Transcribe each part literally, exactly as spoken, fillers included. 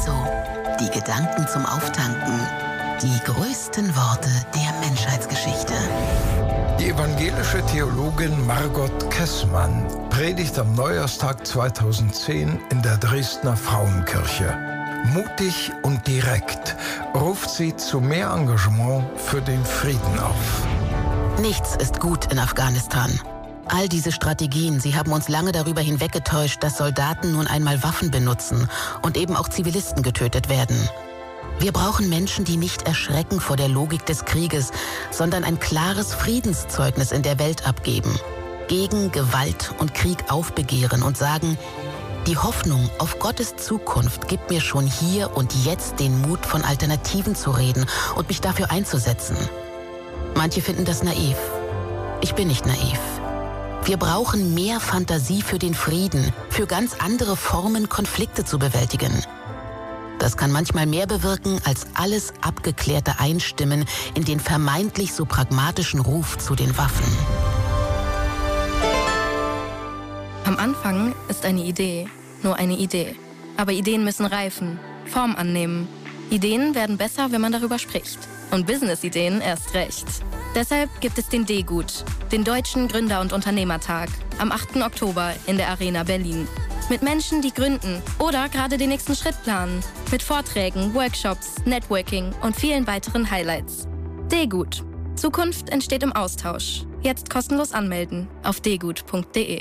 Espresso, die Gedanken zum Auftanken, die größten Worte der Menschheitsgeschichte. Die evangelische Theologin Margot Kessmann predigt am Neujahrstag zweitausendzehn in der Dresdner Frauenkirche. Mutig und direkt ruft sie zu mehr Engagement für den Frieden auf. Nichts ist gut in Afghanistan. All diese Strategien, sie haben uns lange darüber hinweggetäuscht, dass Soldaten nun einmal Waffen benutzen und eben auch Zivilisten getötet werden. Wir brauchen Menschen, die nicht erschrecken vor der Logik des Krieges, sondern ein klares Friedenszeugnis in der Welt abgeben, gegen Gewalt und Krieg aufbegehren und sagen, die Hoffnung auf Gottes Zukunft gibt mir schon hier und jetzt den Mut, von Alternativen zu reden und mich dafür einzusetzen. Manche finden das naiv. Ich bin nicht naiv. Wir brauchen mehr Fantasie für den Frieden, für ganz andere Formen, Konflikte zu bewältigen. Das kann manchmal mehr bewirken, als alles abgeklärte Einstimmen in den vermeintlich so pragmatischen Ruf zu den Waffen. Am Anfang ist eine Idee nur eine Idee. Aber Ideen müssen reifen, Form annehmen. Ideen werden besser, wenn man darüber spricht. Und Business-Ideen erst recht. Deshalb gibt es den D-Gut, den Deutschen Gründer- und Unternehmertag, am achten Oktober in der Arena Berlin. Mit Menschen, die gründen oder gerade den nächsten Schritt planen. Mit Vorträgen, Workshops, Networking und vielen weiteren Highlights. D-Gut. Zukunft entsteht im Austausch. Jetzt kostenlos anmelden auf d gut punkt de.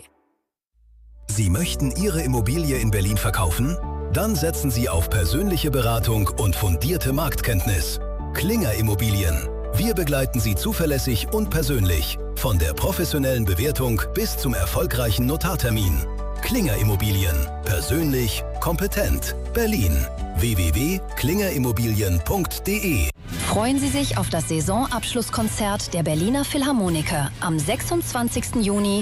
Sie möchten Ihre Immobilie in Berlin verkaufen? Dann setzen Sie auf persönliche Beratung und fundierte Marktkenntnis. Klinger Immobilien. Wir begleiten Sie zuverlässig und persönlich. Von der professionellen Bewertung bis zum erfolgreichen Notartermin. Klinger Immobilien. Persönlich, kompetent. Berlin. w w w punkt klinger immobilien punkt de. Freuen Sie sich auf das Saisonabschlusskonzert der Berliner Philharmoniker am sechsundzwanzigsten Juni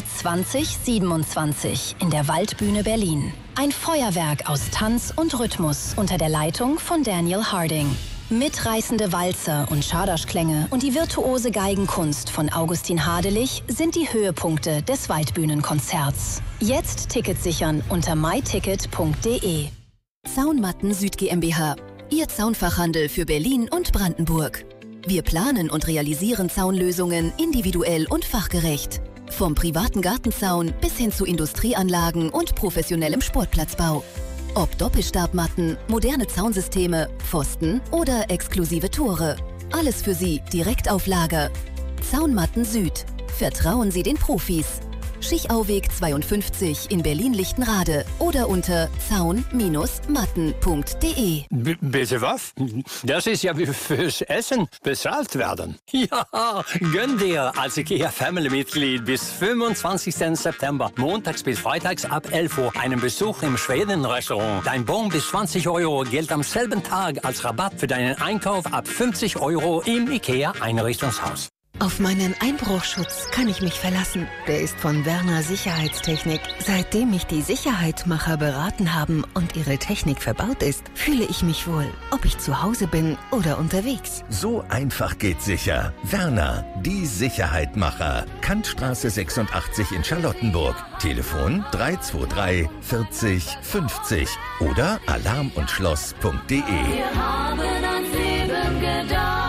zweitausendsiebenundzwanzig in der Waldbühne Berlin. Ein Feuerwerk aus Tanz und Rhythmus unter der Leitung von Daniel Harding. Mitreißende Walzer und Schaderschklänge und die virtuose Geigenkunst von Augustin Hadelich sind die Höhepunkte des Waldbühnenkonzerts. Jetzt Tickets sichern unter my ticket punkt de. Zaunmatten Süd GmbH. Ihr Zaunfachhandel für Berlin und Brandenburg. Wir planen und realisieren Zaunlösungen individuell und fachgerecht. Vom privaten Gartenzaun bis hin zu Industrieanlagen und professionellem Sportplatzbau. Ob Doppelstabmatten, moderne Zaunsysteme, Pfosten oder exklusive Tore. Alles für Sie direkt auf Lager. Zaunmatten Süd. Vertrauen Sie den Profis. Schichauweg zweiundfünfzig in Berlin-Lichtenrade oder unter zaun matten punkt de. B- bitte was? Das ist ja wie fürs Essen bezahlt werden. Ja, gönn dir als IKEA-Family-Mitglied bis fünfundzwanzigsten September, montags bis freitags ab elf Uhr, einen Besuch im Schweden-Restaurant. Dein Bon bis zwanzig Euro gilt am selben Tag als Rabatt für deinen Einkauf ab fünfzig Euro im IKEA-Einrichtungshaus. Auf meinen Einbruchschutz kann ich mich verlassen. Der ist von Werner Sicherheitstechnik. Seitdem mich die Sicherheitmacher beraten haben und ihre Technik verbaut ist, fühle ich mich wohl, ob ich zu Hause bin oder unterwegs. So einfach geht sicher. Werner, die Sicherheitmacher. Kantstraße sechsundachtzig in Charlottenburg. Telefon drei zwei drei vierzig fünfzig oder alarm und schloss punkt de. Wir haben ans Leben gedacht.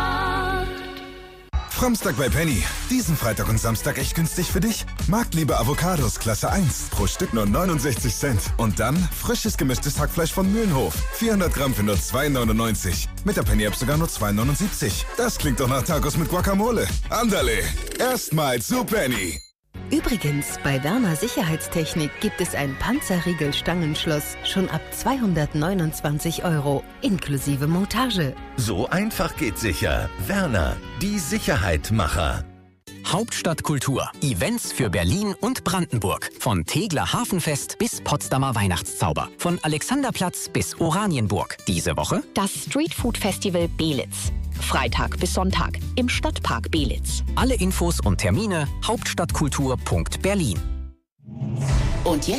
Framstag bei Penny. Diesen Freitag und Samstag echt günstig für dich. Marktliebe Avocados Klasse eins. Pro Stück nur neunundsechzig Cent. Und dann frisches gemischtes Hackfleisch von Mühlenhof. vierhundert Gramm für nur zwei neunundneunzig. Mit der Penny-App sogar nur zwei neunundsiebzig. Das klingt doch nach Tacos mit Guacamole. Andale. Erstmals zu Penny. Übrigens, bei Werner Sicherheitstechnik gibt es ein Panzerriegel-Stangenschloss schon ab zweihundertneunundzwanzig Euro, inklusive Montage. So einfach geht sicher. Werner, die Sicherheitmacher. Hauptstadtkultur. Events für Berlin und Brandenburg. Von Tegeler Hafenfest bis Potsdamer Weihnachtszauber. Von Alexanderplatz bis Oranienburg. Diese Woche das Streetfood Festival Belitz. Freitag bis Sonntag im Stadtpark Belitz. Alle Infos und Termine hauptstadtkultur punkt berlin. Und jetzt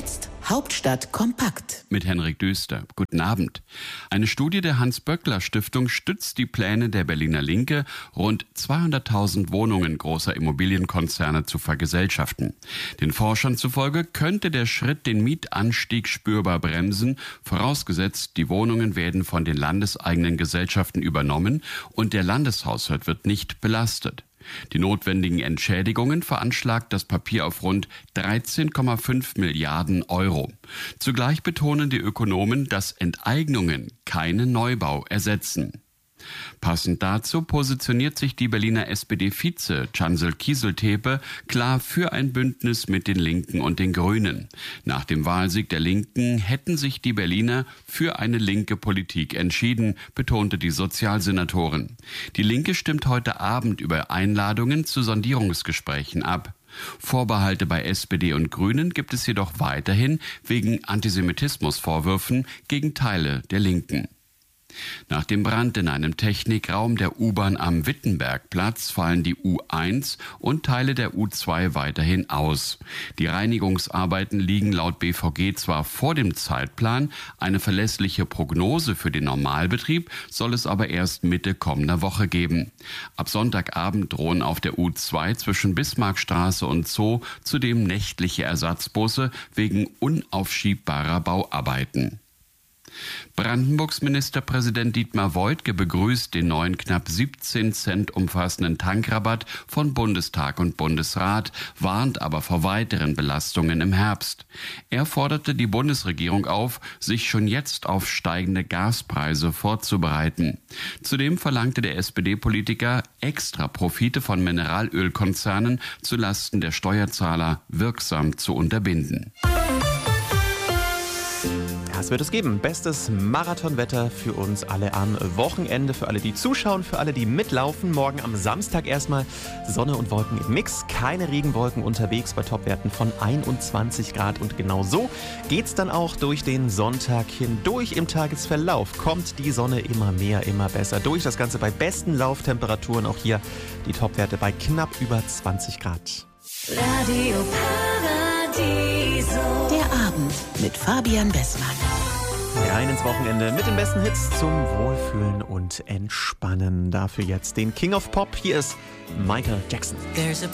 Hauptstadt kompakt. Mit Henrik Düster. Guten Abend. Eine Studie der Hans-Böckler-Stiftung stützt die Pläne der Berliner Linke, rund zweihunderttausend Wohnungen großer Immobilienkonzerne zu vergesellschaften. Den Forschern zufolge könnte der Schritt den Mietanstieg spürbar bremsen, vorausgesetzt, die Wohnungen werden von den landeseigenen Gesellschaften übernommen und der Landeshaushalt wird nicht belastet. Die notwendigen Entschädigungen veranschlagt das Papier auf rund dreizehn Komma fünf Milliarden Euro. Zugleich betonen die Ökonomen, dass Enteignungen keinen Neubau ersetzen. Passend dazu positioniert sich die Berliner S P D-Vize Cansel Kieseltepe klar für ein Bündnis mit den Linken und den Grünen. Nach dem Wahlsieg der Linken hätten sich die Berliner für eine linke Politik entschieden, betonte die Sozialsenatorin. Die Linke stimmt heute Abend über Einladungen zu Sondierungsgesprächen ab. Vorbehalte bei S P D und Grünen gibt es jedoch weiterhin wegen Antisemitismusvorwürfen gegen Teile der Linken. Nach dem Brand in einem Technikraum der U-Bahn am Wittenbergplatz fallen die U eins und Teile der U zwei weiterhin aus. Die Reinigungsarbeiten liegen laut B V G zwar vor dem Zeitplan, eine verlässliche Prognose für den Normalbetrieb soll es aber erst Mitte kommender Woche geben. Ab Sonntagabend drohen auf der U zwei zwischen Bismarckstraße und Zoo zudem nächtliche Ersatzbusse wegen unaufschiebbarer Bauarbeiten. Brandenburgs Ministerpräsident Dietmar Woidke begrüßt den neuen knapp siebzehn Cent umfassenden Tankrabatt von Bundestag und Bundesrat, warnt aber vor weiteren Belastungen im Herbst. Er forderte die Bundesregierung auf, sich schon jetzt auf steigende Gaspreise vorzubereiten. Zudem verlangte der S P D-Politiker, extra Profite von Mineralölkonzernen zulasten der Steuerzahler wirksam zu unterbinden. Das wird es geben. Bestes Marathonwetter für uns alle am Wochenende, für alle, die zuschauen, für alle, die mitlaufen. Morgen am Samstag erstmal Sonne und Wolken im Mix. Keine Regenwolken unterwegs bei Topwerten von einundzwanzig Grad. Und genau so geht's dann auch durch den Sonntag hindurch. Im Tagesverlauf kommt die Sonne immer mehr, immer besser durch. Das Ganze bei besten Lauftemperaturen. Auch hier die Topwerte bei knapp über zwanzig Grad. Radio Paradiso. Der Abend mit Fabian Bessmann. Rein ins Wochenende mit den besten Hits zum Wohlfühlen und Entspannen. Dafür jetzt den King of Pop. Hier ist Michael Jackson. There's a